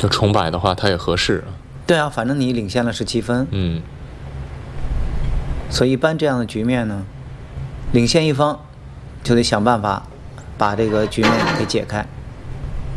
就重摆的话，它也合适。 对啊，反正你领先了17分。所以一般这样的局面呢，领先一方就得想办法把这个局面给解开。